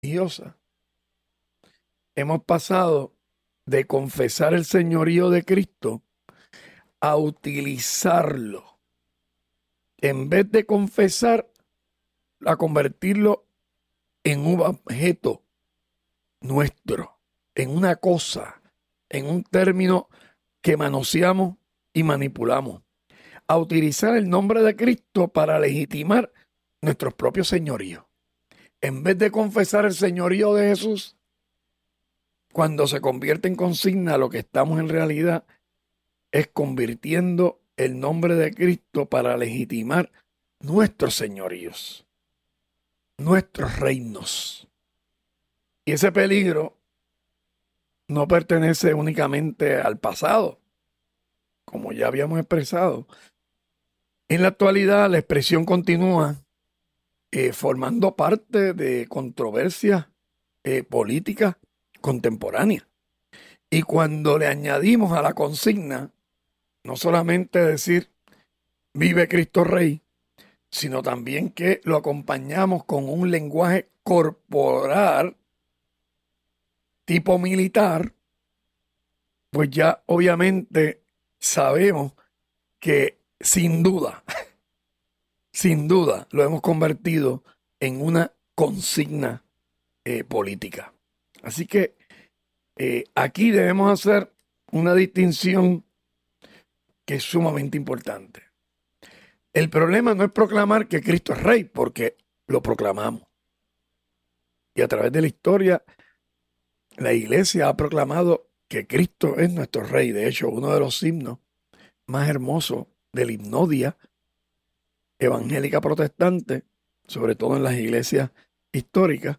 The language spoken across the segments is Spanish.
religiosa, hemos pasado de confesar el señorío de Cristo a utilizarlo. En vez de confesar, a convertirlo en un objeto nuestro, en una cosa, en un término que manoseamos y manipulamos. A utilizar el nombre de Cristo para legitimar nuestros propios señoríos. En vez de confesar el señorío de Jesús, cuando se convierte en consigna, lo que estamos en realidad es convirtiendo el nombre de Cristo para legitimar nuestros señoríos, nuestros reinos. Y ese peligro no pertenece únicamente al pasado, como ya habíamos expresado. En la actualidad, la expresión continúa formando parte de controversias políticas contemporáneas. Y cuando le añadimos a la consigna, no solamente decir vive Cristo Rey, sino también que lo acompañamos con un lenguaje corporal tipo militar, pues ya obviamente sabemos que sin duda, sin duda lo hemos convertido en una consigna política. Así que aquí debemos hacer una distinción que es sumamente importante. El problema no es proclamar que Cristo es rey, porque lo proclamamos. Y a través de la historia, la iglesia ha proclamado que Cristo es nuestro rey. De hecho, uno de los himnos más hermosos de la hipnodia evangélica protestante, sobre todo en las iglesias históricas,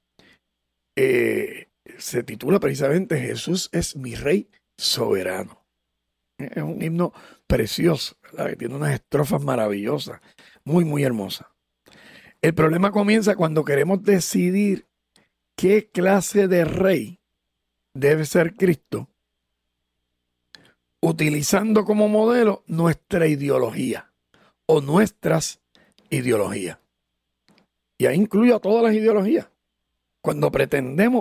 se titula precisamente Jesús es mi rey soberano. Es un himno precioso, ¿verdad? Que tiene unas estrofas maravillosas, muy, muy hermosas. El problema comienza cuando queremos decidir qué clase de rey debe ser Cristo, utilizando como modelo nuestra ideología o nuestras ideologías. Y ahí incluyo a todas las ideologías. Cuando pretendemos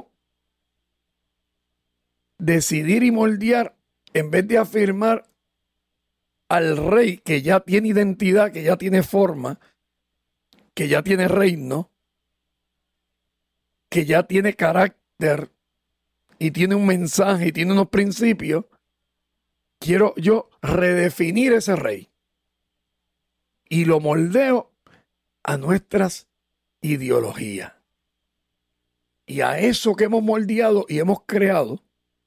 decidir y moldear, en vez de afirmar al rey que ya tiene identidad, que ya tiene forma, que ya tiene reino, que ya tiene carácter y tiene un mensaje y tiene unos principios, quiero yo redefinir ese rey y lo moldeo a nuestras ideologías. Y a eso que hemos moldeado y hemos creado,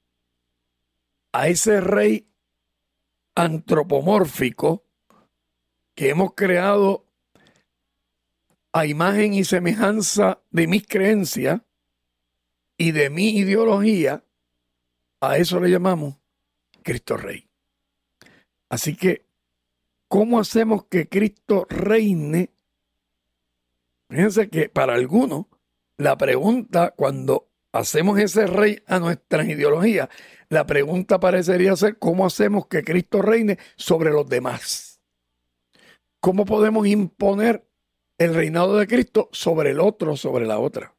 a ese rey antropomórfico que hemos creado a imagen y semejanza de mis creencias y de mi ideología, a eso le llamamos Cristo Rey. Así que, ¿cómo hacemos que Cristo reine? Fíjense que para algunos, la pregunta cuando hacemos ese rey a nuestras ideologías, la pregunta parecería ser ¿cómo hacemos que Cristo reine sobre los demás? ¿Cómo podemos imponer el reinado de Cristo sobre el otro, sobre la otra?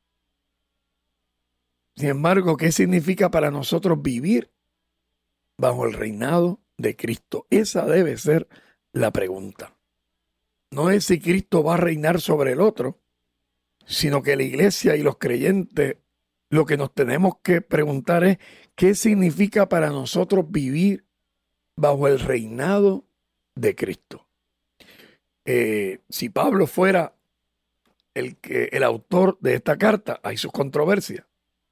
Sin embargo, ¿qué significa para nosotros vivir bajo el reinado de Cristo? Esa debe ser la pregunta. No es si Cristo va a reinar sobre el otro, sino que la iglesia y los creyentes lo que nos tenemos que preguntar es ¿qué significa para nosotros vivir bajo el reinado de Cristo? Si Pablo fuera el autor de esta carta, hay sus controversias.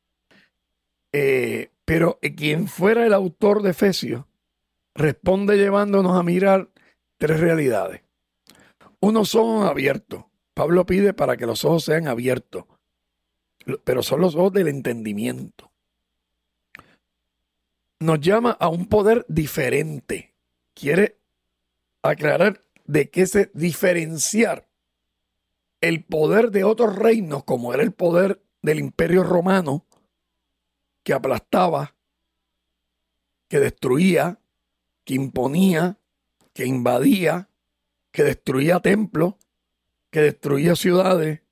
Pero quien fuera el autor de Efesios responde llevándonos a mirar tres realidades. Unos ojos abiertos. Pablo pide para que los ojos sean abiertos, pero son los ojos del entendimiento. Nos llama a un poder diferente. Quiere aclarar de qué se diferenciar el poder de otros reinos, como era el poder del Imperio Romano, que aplastaba, que destruía, que imponía, que invadía, que destruía templos, que destruía ciudades,